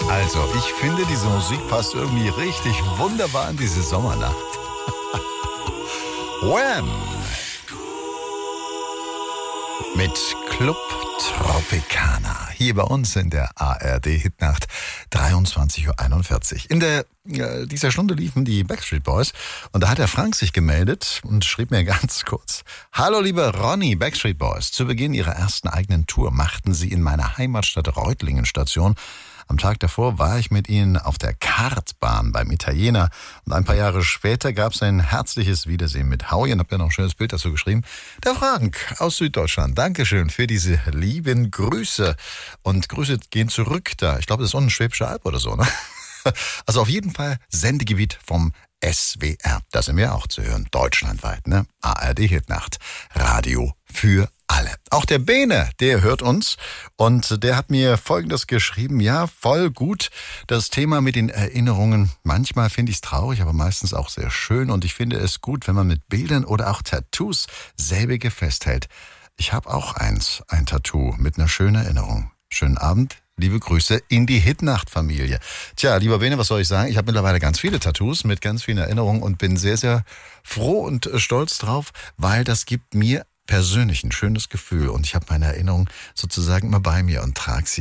Also, ich finde, diese Musik passt irgendwie richtig wunderbar in diese Sommernacht. Wham! Mit Club Tropicana. Hier bei uns in der ARD-Hitnacht 23:41 Uhr. In dieser Stunde liefen die Backstreet Boys und da hat der Frank sich gemeldet und schrieb mir ganz kurz: Hallo lieber Ronny, Backstreet Boys. Zu Beginn ihrer ersten eigenen Tour machten sie in meiner Heimatstadt Reutlingen Station. Am Tag davor war ich mit ihnen auf der Kartbahn beim Italiener und ein paar Jahre später gab es ein herzliches Wiedersehen mit Howie und hab ja noch ein schönes Bild dazu geschrieben. Der Frank aus Süddeutschland, Dankeschön für diese lieben Grüße. Und Grüße gehen zurück da. Ich glaube, das ist unten Schwäbische Alb oder so, ne? Also auf jeden Fall Sendegebiet vom SWR. Da sind wir auch zu hören, deutschlandweit, ne? ARD-Hitnacht, Radio für alle. Auch der Bene, der hört uns und der hat mir Folgendes geschrieben. Ja, voll gut, das Thema mit den Erinnerungen. Manchmal finde ich es traurig, aber meistens auch sehr schön und ich finde es gut, wenn man mit Bildern oder auch Tattoos selbige festhält. Ich habe auch ein Tattoo mit einer schönen Erinnerung. Schönen Abend. Liebe Grüße in die Hitnacht-Familie. Tja, lieber Bene, was soll ich sagen? Ich habe mittlerweile ganz viele Tattoos mit ganz vielen Erinnerungen und bin sehr, sehr froh und stolz drauf, weil das gibt mir persönlich ein schönes Gefühl und ich habe meine Erinnerung sozusagen immer bei mir und trage sie